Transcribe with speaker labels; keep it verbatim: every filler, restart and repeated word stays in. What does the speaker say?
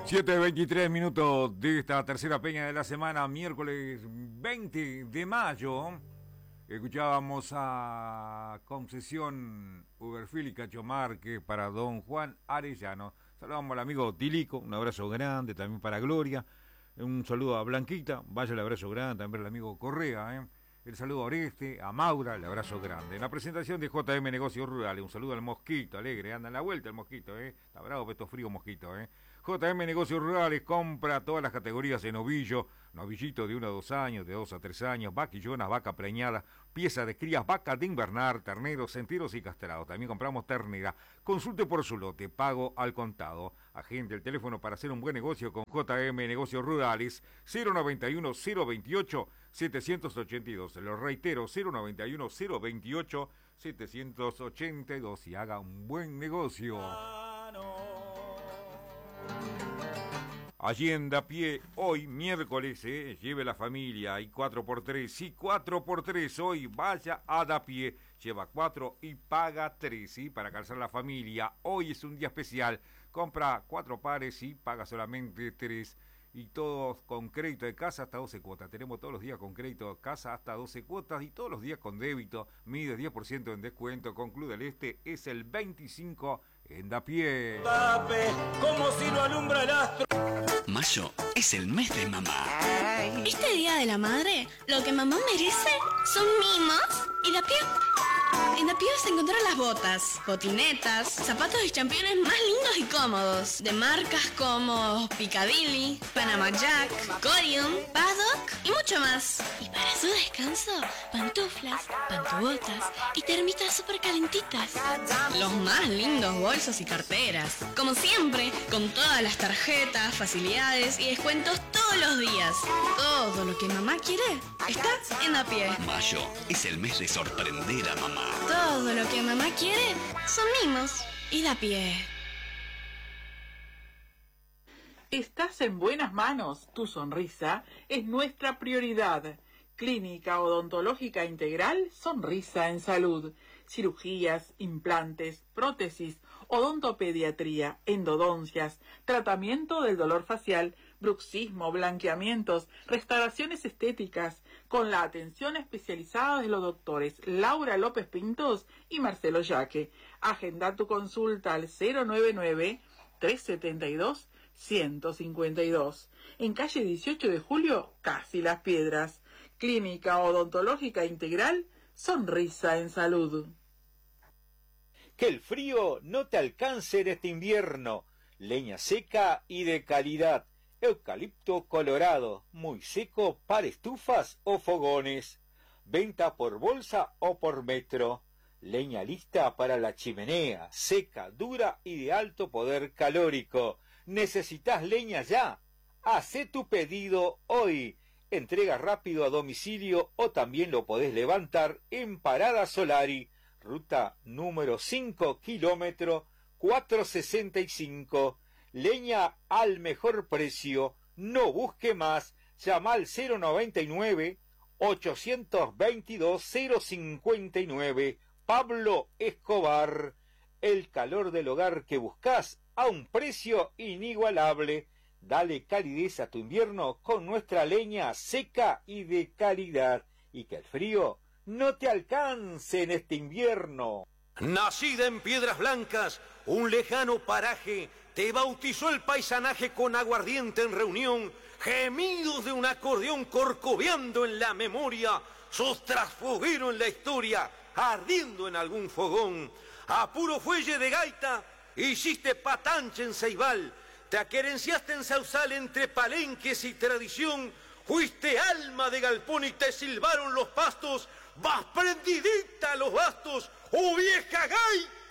Speaker 1: siete veintitrés minutos de esta tercera peña de la semana, miércoles veinte de mayo. Escuchábamos a Concesión Uberfil y Cacho Márquez para don Juan Arellano. Saludamos al amigo Tilico, un abrazo grande también para Gloria. Un saludo a Blanquita, vaya el abrazo grande también al amigo Correa, ¿eh? El saludo a Oreste, a Maura, el abrazo grande. En la presentación de J M Negocios Rurales, un saludo al Mosquito, alegre, anda en la vuelta el Mosquito, ¿eh? Está bravo, peto frío Mosquito, ¿eh? J M Negocios Rurales compra todas las categorías en ovillo, novillito de uno a dos años, de dos a tres años, vaquillonas, vaca preñada, pieza de crías, vaca de invernar, terneros, enteros y castrados. También compramos ternera. Consulte por su lote, pago al contado. Agente el teléfono para hacer un buen negocio con J M Negocios Rurales, cero noventa y uno, cero veintiocho, setecientos ochenta y dos. Se lo reitero, cero noventa y uno, cero veintiocho, setecientos ochenta y dos. Y haga un buen negocio. Allí en Dapié, hoy miércoles, eh, lleve la familia, hay cuatro por tres, sí, cuatro por tres, hoy vaya a Dapié, lleva cuatro y paga tres, ¿sí? Para calzar la familia, hoy es un día especial, compra cuatro pares y paga solamente tres, y todos con crédito de casa hasta doce cuotas, tenemos todos los días con crédito de casa hasta doce cuotas y todos los días con débito, mide diez por ciento en descuento, con Club del Este es el veinticinco en Dapié.
Speaker 2: Como si no alumbra el astro.
Speaker 3: Mayo es el mes de mamá.
Speaker 4: Este día de la madre, lo que mamá merece son mimos y Dapié. En Dapié vas a encontrar las botas, botinetas, zapatos y championes más lindos y cómodos, de marcas como Piccadilly, Panama Jack, Corium, Paddock y mucho más. Y para su descanso, pantuflas, pantubotas y termitas súper calentitas. Los más lindos bolsos y carteras. Como siempre, con todas las tarjetas, facilidades y descuentos todos los días. Todo lo que mamá quiere está en Dapié.
Speaker 3: Mayo es el mes de sorprender a mamá.
Speaker 4: Todo lo que mamá quiere son mimos y Dapié.
Speaker 5: Estás en buenas manos. Tu sonrisa es nuestra prioridad. Clínica Odontológica Integral, sonrisa en salud. Cirugías, implantes, prótesis, odontopediatría, endodoncias, tratamiento del dolor facial, bruxismo, blanqueamientos, restauraciones estéticas, con la atención especializada de los doctores Laura López Pintos y Marcelo Yaque. Agenda tu consulta al cero noventa y nueve, trescientos setenta y dos, ciento cincuenta y dos. En calle dieciocho de julio, Casi Las Piedras. Clínica Odontológica Integral, sonrisa en salud.
Speaker 6: Que el frío no te alcance en este invierno. Leña seca y de calidad. Eucalipto colorado, muy seco para estufas o fogones. Venta por bolsa o por metro. Leña lista para la chimenea, seca, dura y de alto poder calórico. ¿Necesitas leña ya? Hacé tu pedido hoy. Entrega rápido a domicilio o también lo podés levantar en Parada Solari, ruta número cinco, kilómetro cuatrocientos sesenta y cinco. Leña al mejor precio, no busque más, llama al cero noventa y nueve, ochocientos veintidós, cero cincuenta y nueve. Pablo Escobar, el calor del hogar que buscas a un precio inigualable. Dale calidez a tu invierno con nuestra leña seca y de calidad. Y que el frío no te alcance en este invierno.
Speaker 2: Nacida en Piedras Blancas, un lejano paraje, te bautizó el paisanaje con aguardiente en reunión, gemidos de un acordeón corcoveando en la memoria, sos trasfoguero en la historia, ardiendo en algún fogón. A puro fuelle de gaita, hiciste patanche en Ceibal, te aquerenciaste en Sausal entre palenques y tradición, fuiste alma de galpón y te silbaron los pastos, vas prendidita a los bastos, ¡oh vieja gaita!